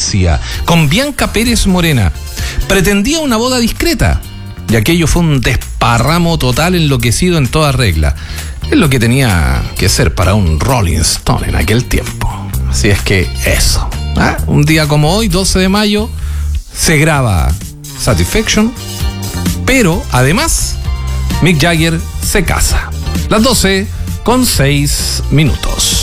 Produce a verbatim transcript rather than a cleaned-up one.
Valencia con Bianca Pérez Morena. Pretendía una boda discreta, y aquello fue un desparramo total enloquecido en toda regla. Es lo que tenía que ser para un Rolling Stone en aquel tiempo. Así es que eso. ¿Ah? Un día como hoy, doce de mayo, se graba Satisfaction, pero además Mick Jagger se casa. Las doce con seis minutos.